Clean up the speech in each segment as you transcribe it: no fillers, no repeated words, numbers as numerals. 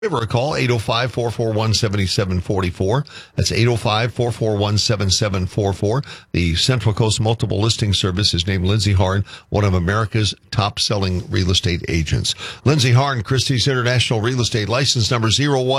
Give her a call, 805-441-7744. That's 805-441-7744. The Central Coast Multiple Listing Service is named Lindsay Harn, one of America's top-selling real estate agents. Lindsay Harn, Christie's International Real Estate, license number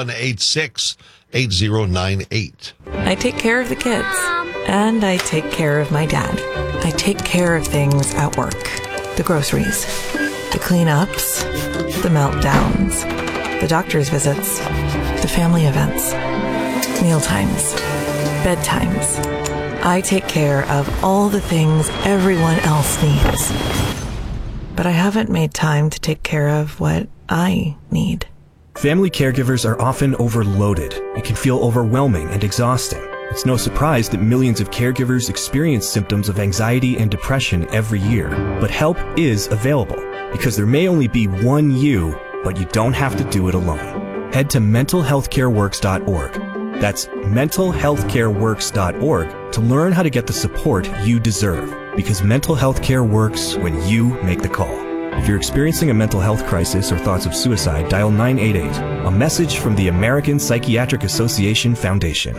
0186-8098. I take care of the kids, and I take care of my dad. I take care of things at work. The groceries, the cleanups, the meltdowns, the doctor's visits, the family events, mealtimes, bedtimes. I take care of all the things everyone else needs. But I haven't made time to take care of what I need. Family caregivers are often overloaded. It can feel overwhelming and exhausting. It's no surprise that millions of caregivers experience symptoms of anxiety and depression every year. But help is available, because there may only be one you, but you don't have to do it alone. Head to mentalhealthcareworks.org. That's mentalhealthcareworks.org to learn how to get the support you deserve, because mental health care works when you make the call. If you're experiencing a mental health crisis or thoughts of suicide, dial 988, a message from the American Psychiatric Association Foundation.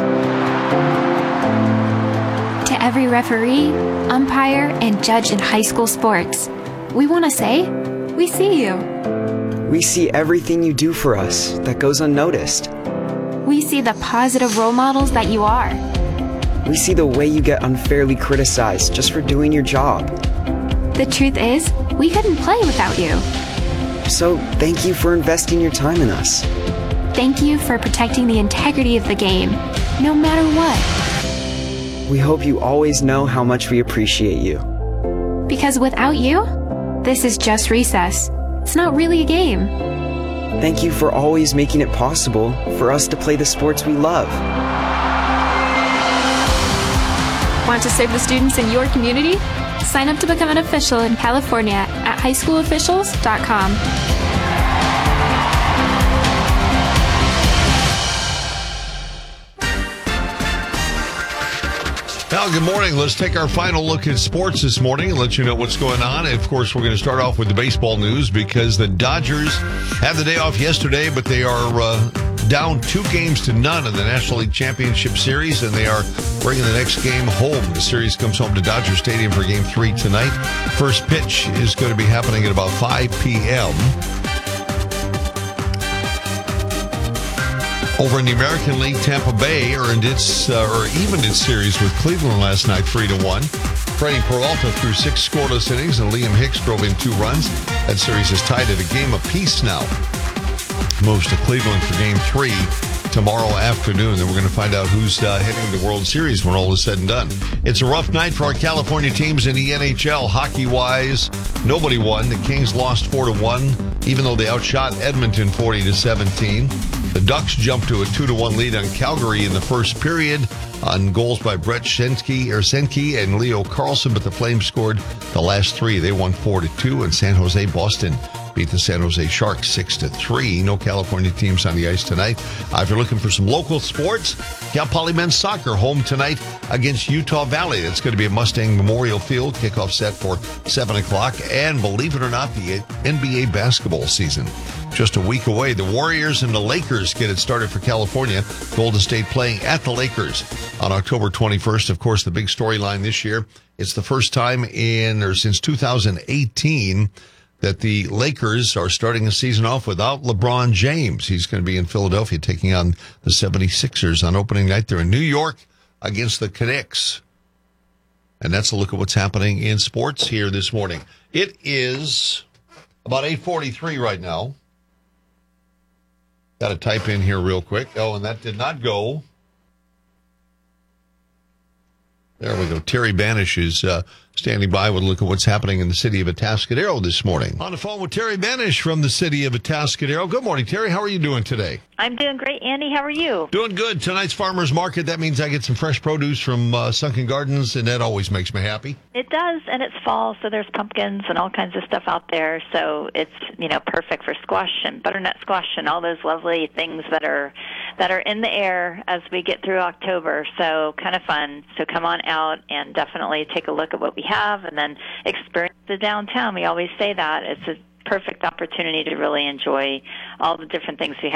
To every referee, umpire, and judge in high school sports, we want to say, we see you. We see everything you do for us that goes unnoticed. We see the positive role models that you are. We see the way you get unfairly criticized just for doing your job. The truth is, we couldn't play without you. So thank you for investing your time in us. Thank you for protecting the integrity of the game, no matter what. We hope you always know how much we appreciate you. Because without you, this is just recess. It's not really a game. Thank you for always making it possible for us to play the sports we love. Want to serve the students in your community? Sign up to become an official in California at highschoolofficials.com. Well, good morning. Let's take our final look at sports this morning and let you know what's going on. And of course, we're going to start off with the baseball news because the Dodgers had the day off yesterday, but they are down 2-0 in the National League Championship Series, and they are bringing the next game home. The series comes home to Dodger Stadium for Game 3 tonight. First pitch is going to be happening at about 5 p.m. Over in the American League, Tampa Bay evened its series with Cleveland last night 3-1. Freddie Peralta threw 6 scoreless innings, and Liam Hicks drove in 2 runs. That series is tied at a game apiece now. Moves to Cleveland for Game 3 tomorrow afternoon. Then we're going to find out who's heading to the World Series when all is said and done. It's a rough night for our California teams in the NHL. Hockey-wise, nobody won. The Kings lost 4-1, even though they outshot Edmonton 40-17. The Ducks jumped to a 2-1 lead on Calgary in the first period on goals by Brett Senke and Leo Carlson, but the Flames scored the last 3. They won 4-2, and San Jose Boston beat the San Jose Sharks 6-3. No California teams on the ice tonight. If you're looking for some local sports, Cal Poly men's soccer home tonight against Utah Valley. That's going to be at Mustang Memorial Field. Kickoff set for 7 o'clock. And believe it or not, the NBA basketball season just a week away. The Warriors and the Lakers get it started for California. Golden State playing at the Lakers on October 21st. Of course, the big storyline this year, it's the first time since 2018 that the Lakers are starting the season off without LeBron James. He's going to be in Philadelphia taking on the 76ers on opening night. They're in New York against the Knicks. And that's a look at what's happening in sports here this morning. It is about 8:43 right now. Got to type in here real quick. Oh, and that did not go. There we go. Terry Banish is standing by with a look at what's happening in the city of Atascadero this morning. On the phone with Terry Banish from the city of Atascadero. Good morning, Terry. How are you doing today? I'm doing great, Andy. How are you? Doing good. Tonight's farmer's market. That means I get some fresh produce from Sunken Gardens, and that always makes me happy. It does, and it's fall, so there's pumpkins and all kinds of stuff out there. So it's perfect for squash and butternut squash and all those lovely things that are in the air as we get through October. So kind of fun. So come on out and definitely take a look at what we have, and then experience the downtown. We always say that it's a perfect opportunity to really enjoy all the different things we